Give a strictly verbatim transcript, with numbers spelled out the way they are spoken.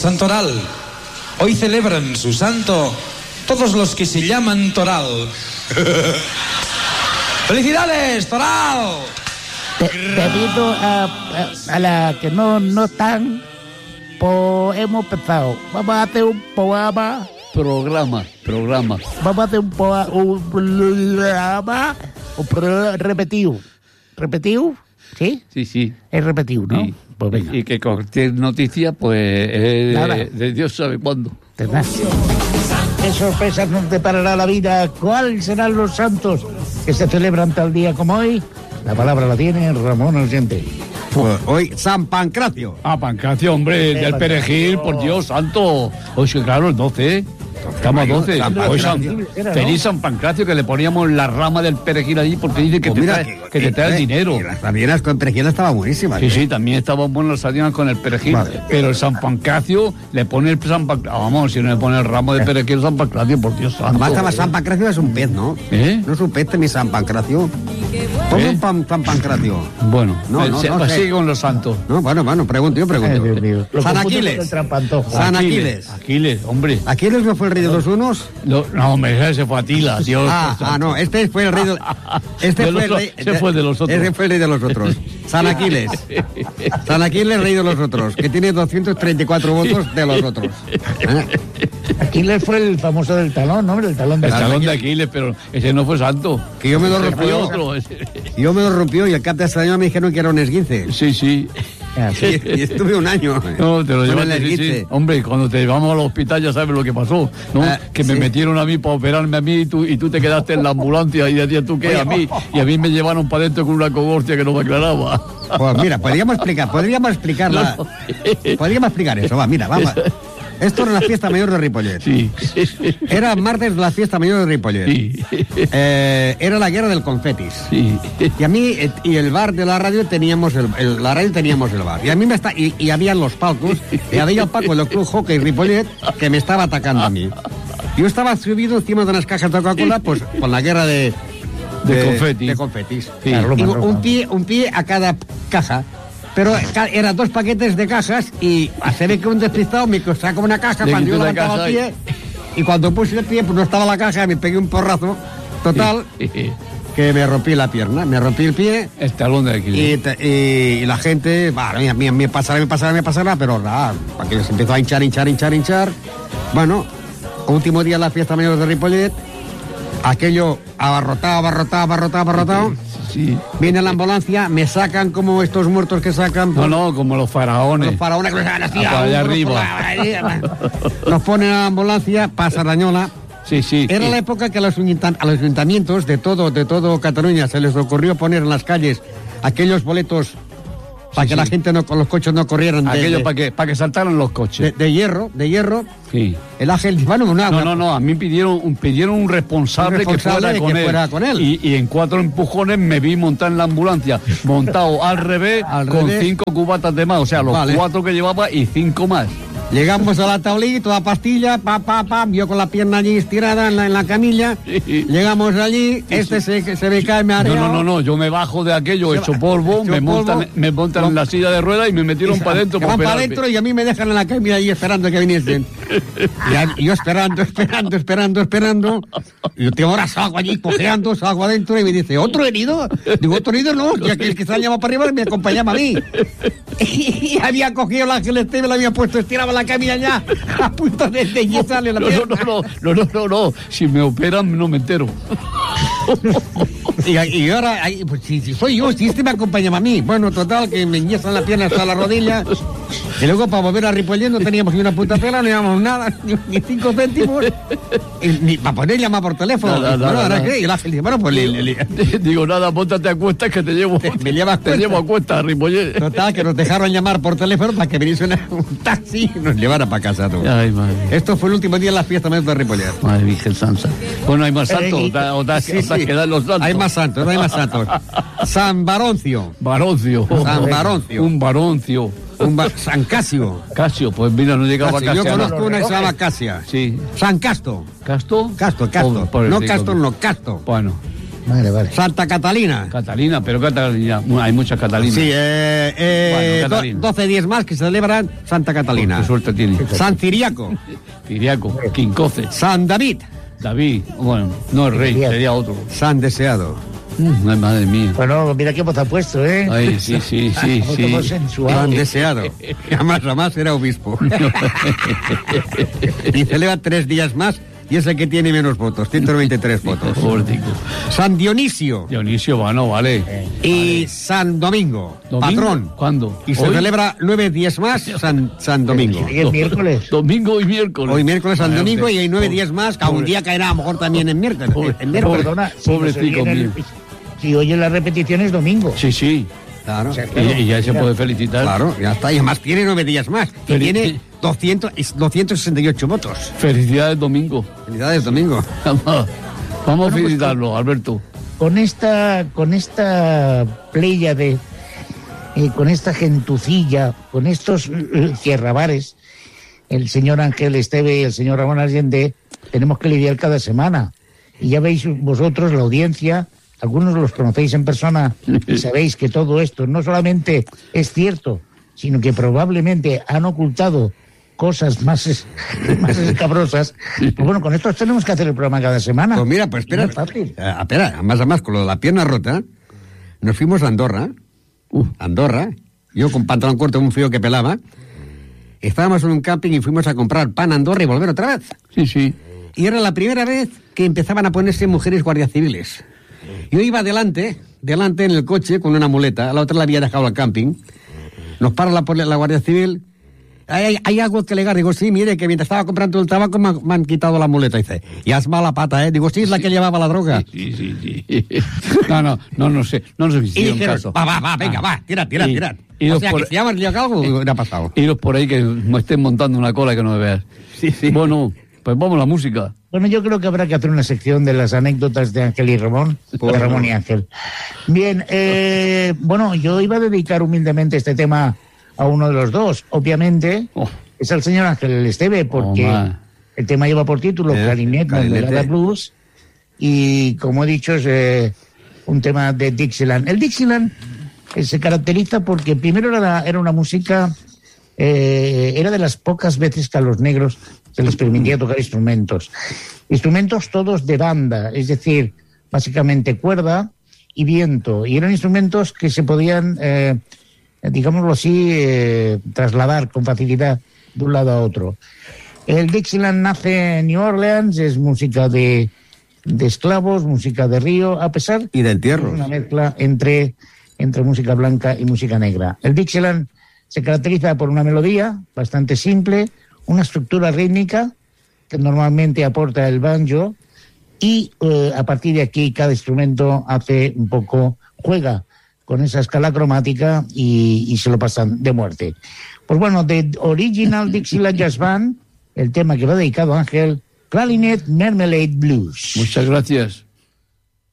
Santoral. Hoy celebran su santo todos los que se llaman Toral. ¡Felicidades, Toral! De- debido a, a, a la que no, no están, pues hemos pensado, vamos a hacer un programa, Programa, programa. vamos a hacer un, poa- un programa, un programa repetido. ¿Repetido? ¿Sí? Sí, sí. Es repetido, ¿no? Y, Pues venga. y que cualquier noticia, pues, es Nada. de, de Dios sabe cuándo. ¿Verdad? ¿Qué sorpresas nos deparará la vida? ¿Cuáles serán los santos que se celebran tal día como hoy? La palabra la tiene Ramón Argente. Pues hoy, San Pancracio. Ah, Pancracio, hombre, Eh, del perejil, por Dios santo. Hoy sí, claro, el doce. Estamos a doce. San Hoy San, Pancracio. Era, ¿no? feliz San Pancracio, que le poníamos la rama del perejil allí porque dice que Pues te mira, trae, que te trae eh, el dinero. y las sardinas con perejil estaban buenísimas. Sí, sí, también estaban buenas las sardinas con el perejil. Vale. Pero el San Pancracio le pone el San Pancracio. Vamos, si no le pone el ramo de perejil San Pancracio, por Dios santo. Además, estaba San Pancracio es un pez, ¿no? ¿Eh? No es un pez, mi San Pancracio. ¿Cómo ¿Eh? un pan- San Pancracio? Bueno, No, eh, no, se- no sé. sigue con los santos. No, bueno, bueno, pregunto, yo pregunto. Ay, Dios mío. Lo San confundo con Aquiles. el trampantojo. San Aquiles. Aquiles, hombre. ¿Aquiles no fue el rey de los unos? Lo- no, hombre, ese fue Atila, Dios. Ah, ah, no, este fue el rey de... Este De fue los- el rey... ese fue de los otros. Ese fue el rey de los otros. San Aquiles. San Aquiles, rey de los otros, que tiene doscientos treinta y cuatro votos de los otros. ¿Eh? Aquiles fue el famoso del talón, ¿no? El talón de El San talón de Aquiles. Aquiles, pero ese no fue santo. Que yo me lo Ese fue rompió. otro. ese- Yo me lo rompió y al cap de ese año me dijeron que era un esguince. Sí, sí. Ah, sí. Y, y estuve un año. No, te lo con el llevaste, sí, sí. esguince. Hombre, cuando te llevamos al hospital ya sabes lo que pasó, ¿no? Ah, que me sí. metieron a mí para operarme a mí y tú, y tú te quedaste en la ambulancia y decías tú qué a mí. Y a mí me llevaron para adentro con una cogorcia que no me aclaraba. Pues mira, podríamos explicar, podríamos explicarla. No, Podríamos explicar eso, va, mira, vamos. Esto era la fiesta mayor de Ripollet. Sí. Era martes de la fiesta mayor de Ripollet. Sí. Eh, era la guerra del confetis. Sí. Y a mí, eh, y el bar de la radio teníamos el, el- la radio teníamos el bar. Y a mí me está, y, y habían los palcos, y había el Paco del Club Hockey Ripollet que me estaba atacando a mí. Yo estaba subido encima de unas cajas de Coca-Cola, pues con la guerra de, De confetis. De confetis. Sí. Y La Roma, un, Roma. un pie, un pie a cada caja. Pero ca- eran dos paquetes de cajas y se ve que un despistado me sacó una caja Le cuando yo quitó la levantaba caja el pie. Y cuando puse el pie, pues no estaba la caja, me pegué un porrazo total que me rompí la pierna, me rompí el pie. El talón de Y, Aquiles. te- y- y la gente, bueno, me, me, me pasará, me pasará, me pasará, pero nada, para que se empezó a hinchar, hinchar, hinchar, hinchar. Bueno, último día de la fiesta mayor de Ripollet, aquello abarrotado, abarrotado, abarrotado, abarrotado. Sí. Viene la ambulancia, me sacan como estos muertos que sacan. No, pues, no, como los faraones. los faraones que los sacan así, Ah, para allá uno por arriba. la- Nos ponen a la ambulancia, pasa Rañola. Sí, sí. Era sí. la época que a los, ayuntam- a los ayuntamientos de todo, de todo Cataluña se les ocurrió poner en las calles aquellos boletos para Sí, que la sí. gente no, con los coches no corrieran de, Aquello de- para que, para que saltaran los de- coches. de hierro, de hierro. Sí. El ángel, bueno, una, No, una- no, no, a mí pidieron un, pidieron un responsable, Un responsable que, fuera que con, él. fuera con él. Y, y en cuatro empujones me vi montar en la ambulancia, montado al revés, Al con revés. cinco cubatas de más, o sea, los Vale. cuatro que llevaba y cinco más. Llegamos a la tablilla, toda pastilla, pa, pa, pa, yo con la pierna allí estirada en la, en la camilla. Sí. Llegamos allí, este se, se me cae, me No, areo. no, no, no, yo me bajo de aquello, Se hecho va- polvo, hecho me polvo. montan, me montan en la silla de ruedas y me metieron para adentro. Que para van para operarme. adentro y a mí me dejan en la camilla ahí esperando que viniesen. Y a- y yo esperando, esperando, esperando, esperando. Y yo tengo ahora salgo allí cojeando, salgo adentro y me dice, ¿otro herido? Digo, ¿otro herido? No, ya que el que se ha llamado para arriba me acompañaba a mí. Y había cogido el ángel este, me lo había puesto, estiraba la camilla ya, a punto de, de yesarle la No, no, pierna. no, no, no, no, no, si me operan no me entero. Y, y ahora, ahí, pues, si, si soy yo, si este me acompañaba a mí. Bueno, total, que me enyesan la pierna hasta la rodilla. Y luego para volver a Ripollet no teníamos ni una puta pela, no llevábamos nada, ni, ni cinco céntimos. Y, ni para poder llamar por teléfono. Nada, Y, nada, bueno, ¿ahora nada. qué? Y el ángel dice, bueno, pues le- le- le- Digo, nada, póntate a cuestas que te llevo. Te- me llevas te cuenta. llevo a cuestas, Ripollet. Total, que nos dejaron llamar por teléfono para que viniese una- un taxi y nos llevara para casa todo. Ay, madre. Esto fue el último día de la fiesta mayor de Ripollet. Madre Virgen Sansa. Bueno, hay más santos. O te- o te- Sí, o te sí. quedan los santos. Hay más santos, hay más santos. San Baroncio, Baroncio. San Baroncio. Un baroncio. un ba- San Casio. Casio, pues mira, no llegaba Casio. a Yo Casio. conozco una que se llama Casia. Sí. San Casto. ¿Casto? Casto, Casto. Pobre- no pobrecito. Casto, no, Casto. Bueno. Vale, vale. Santa Catalina. Catalina, pero Catalina, bueno, hay muchas Catalinas. Sí, eh, eh, Bueno, do- Catalina. doce días más que se celebran Santa Catalina. Qué suerte tiene. San Ciriaco. Ciriaco, Quincoce, San David. David, bueno, no es rey, Bien. sería otro. San Deseado. Mm, ay, madre mía. Bueno, mira qué voz ha puesto, ¿eh? Ay, sí, sí, sí, Voz sí. sensual. San Deseado. Jamás, jamás era obispo. Y celebra tres días más y es el que tiene menos votos, ciento noventa y tres votos. Pobrecito. San Dionisio Dionisio, bueno, vale. y San Domingo, ¿Domingo? patrón. ¿Cuándo? Y se ¿Hoy? celebra nueve días más San, San Domingo. Y el miércoles. Domingo y miércoles. Hoy miércoles San Vaya Domingo usted. y hay nueve días más, que un día caerá a lo mejor también en miércoles. Pobre- En miércoles. Perdona, si Pobrecito no se viene mío. el- si oye la repetición es domingo. Sí, sí. Claro. O sea, Y, y ya se puede felicitar. Claro, ya está. Y además tiene nueve días más. Y Felici- tiene doscientos, doscientos sesenta y ocho votos. Felicidades, Domingo. Felicidades, Domingo. Vamos, vamos a pues, felicitarlo, Alberto. Con esta, con esta playa de, eh, con esta gentucilla, con estos eh, cierrabares, el señor Ángel Esteve y el señor Ramón Allende, tenemos que lidiar cada semana. Y ya veis vosotros, la audiencia, algunos los conocéis en persona y sabéis que todo esto no solamente es cierto, sino que probablemente han ocultado cosas más, es- más escabrosas. Pues bueno, con esto tenemos que hacer el programa cada semana. Pues mira, pues espera. No es fácil. Eh, espera, además, además, con lo de la pierna rota, nos fuimos a Andorra. Uh, Andorra. Yo con pantalón corto, un frío que pelaba. Estábamos en un camping y fuimos a comprar pan a Andorra y volver otra vez. sí, sí. Y era la primera vez que empezaban a ponerse mujeres guardias civiles. Yo iba delante, delante en el coche con una muleta, la otra la había dejado al camping. Nos para la, poli- la Guardia Civil. ¿Hay, hay, hay algo que alegar? Digo, sí, mire, que mientras estaba comprando el tabaco me, han- me han quitado la muleta. Dice, ya es mala pata, ¿eh? Digo, sí, es la que llevaba la droga. Sí, sí, sí. No, no, no, no sé. No nos Y hicieron dijeron, caso. va, va, va, venga, va, tira, tira, Y- tira. y O los sea, por- que si ya me algo, hubiera pasado. Iros por ahí que me estén montando una cola que no me veas. Sí, sí. Bueno, pues vamos a la música. Bueno, yo creo que habrá que hacer una sección de las anécdotas de Ángel y Ramón, Por de Ramón favor. y Ángel. Bien, eh, bueno, yo iba a dedicar humildemente este tema a uno de los dos. Obviamente, Oh. es al señor Ángel Esteve, porque Oh, ma. el tema lleva por título Eh, Clarinet, Clarinete. Mermelada Blues, y como he dicho, es eh, un tema de Dixieland. El Dixieland eh, se caracteriza porque primero era, era una música, eh, era de las pocas veces que a los negros se les permitía tocar instrumentos. Instrumentos todos de banda, es decir, básicamente cuerda y viento. Y eran instrumentos que se podían, eh, digámoslo así, eh, trasladar con facilidad de un lado a otro. El Dixieland nace en New Orleans, es música de, de esclavos, música de río, a pesar Y de es entierros. una mezcla entre, entre música blanca y música negra. El Dixieland se caracteriza por una melodía bastante simple, una estructura rítmica que normalmente aporta el banjo y eh, a partir de aquí cada instrumento hace un poco, juega con esa escala cromática y, y se lo pasan de muerte. Pues bueno, de Original Dixieland Jazz Band, el tema que va dedicado a Ángel, Clarinet Marmalade Blues. Muchas gracias.